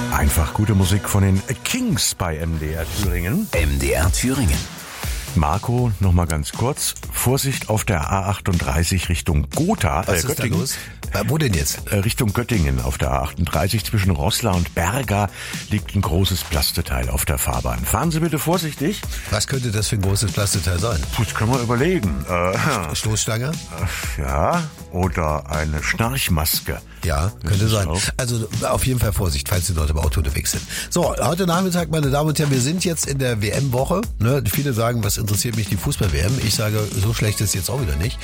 Einfach gute Musik von den Kings bei MDR Thüringen. MDR Thüringen. Marco, noch mal ganz kurz. Vorsicht auf der A38 Richtung Gotha. Was ist da los? Wo denn jetzt? Richtung Göttingen auf der A38 zwischen Roßla und Berga liegt ein großes Plasteteil auf der Fahrbahn. Fahren Sie bitte vorsichtig. Was könnte das für ein großes Plasteteil sein? Das können wir überlegen. Stoßstange? Ja, oder eine Schnarchmaske. Ja, könnte sein. Auch. Also auf jeden Fall Vorsicht, falls Sie dort im Auto unterwegs sind. So, heute Nachmittag, meine Damen und Herren, wir sind jetzt in der WM-Woche. Ne? Viele sagen, was interessiert mich die Fußball-WM? Ich sage, so schlecht ist jetzt auch wieder nicht.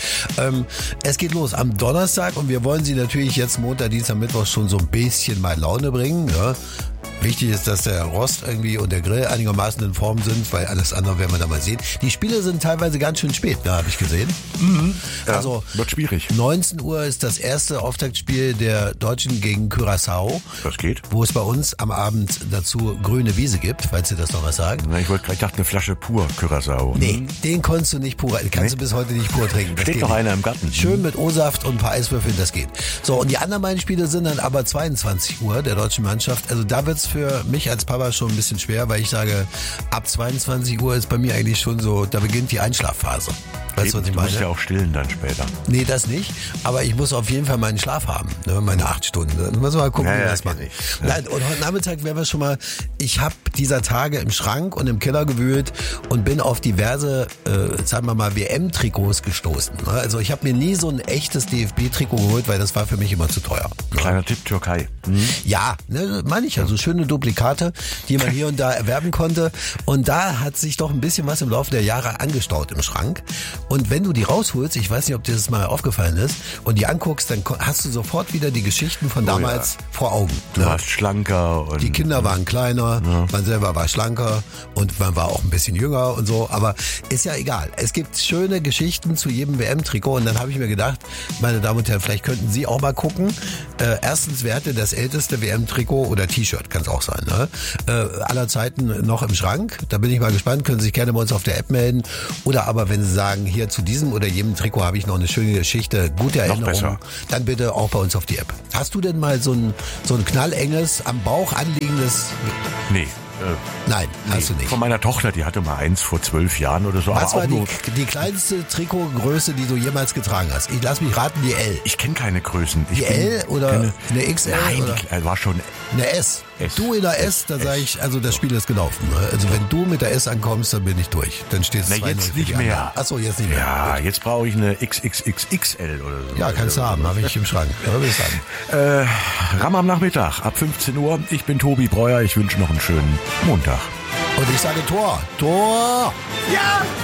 Es geht los am Donnerstag und wir wollen Sie natürlich jetzt Montag, Dienstag, Mittwoch schon so ein bisschen mal Laune bringen. Ja? Wichtig ist, dass der Rost irgendwie und der Grill einigermaßen in Form sind, weil alles andere werden wir da mal sehen. Die Spiele sind teilweise ganz schön spät, da habe ich gesehen. Ja, Also wird schwierig. 19 Uhr ist das erste Auftaktspiel der Deutschen gegen Curaçao. Das geht. Wo es bei uns am Abend dazu grüne Wiese gibt, falls ihr das noch was sagt. Na, ich dachte eine Flasche pur Curaçao. Nee, den konntest du nicht pur, kannst du bis heute nicht pur trinken. Das Steht geht noch nicht. einer im Garten. Schön mit O-Saft und ein paar Eiswürfeln, das geht. So, und die anderen beiden Spiele sind dann aber 22 Uhr der deutschen Mannschaft. Also da wird's für mich als Papa schon ein bisschen schwer, weil ich sage, ab 22 Uhr ist bei mir eigentlich schon so, da beginnt die Einschlafphase. Weißt du, was ich Du musst meine? ja auch stillen dann später. Nee, das nicht. Aber ich muss auf jeden Fall meinen Schlaf haben. Ne, meine 8 Stunden. Dann müssen wir mal gucken, Ja, wie wir ja, das machen. kenn ich. Nein, und heute Nachmittag werden wir schon mal, ich habe dieser Tage im Schrank und im Keller gewühlt und bin auf diverse, sagen wir mal, WM-Trikots gestoßen. Ne? Also ich habe mir nie so ein echtes DFB-Trikot geholt, weil das war für mich immer zu teuer. Ne? Kleiner Tipp, Türkei. Ja, ne, meine ich ja. So schöne Duplikate, die man hier und da erwerben konnte. Und da hat sich doch ein bisschen was im Laufe der Jahre angestaut im Schrank. Und wenn du die rausholst, ich weiß nicht, ob dir das mal aufgefallen ist, und die anguckst, dann hast du sofort wieder die Geschichten von damals vor Augen. Du Ne? warst schlanker und Die Kinder waren kleiner, man selber war schlanker und man war auch ein bisschen jünger und so, aber ist ja egal. Es gibt schöne Geschichten zu jedem WM-Trikot und dann habe ich mir gedacht, meine Damen und Herren, vielleicht könnten Sie auch mal gucken. Erstens, wer hatte das älteste WM-Trikot oder T-Shirt, kann es auch sein, ne? Aller Zeiten noch im Schrank. Da bin ich mal gespannt, können Sie sich gerne bei uns auf der App melden. Oder aber, wenn Sie sagen, hier zu diesem oder jedem Trikot habe ich noch eine schöne Geschichte, gute Erinnerung, besser. dann bitte auch bei uns auf die App. Hast du denn mal so ein knallenges, am Bauch anliegendes... Nee. Nein, hast du nicht. Von meiner Tochter, die hatte mal eins vor 12 Jahren oder so. Was aber war auch nur, die kleinste Trikotgröße, die du jemals getragen hast? Ich lass mich raten, die L. ich kenne keine Größen. Die L oder eine XL? Nein, oder war schon. eine S. S. Du in der S, da sage ich, also das Spiel ist gelaufen. Ne? Also wenn du mit der S ankommst, dann bin ich durch. Dann steht es Na, 2-0 jetzt für nicht die mehr. anderen. Achso, jetzt nicht mehr. Ja, Gut. jetzt brauche ich eine XXXXL oder so. Ja, kannst du haben, habe ich im Schrank. Ja, bis dann. Ram am Nachmittag ab 15 Uhr. Ich bin Tobi Breuer. Ich wünsche noch einen schönen Montag. Und ich sage Tor. Tor! Ja!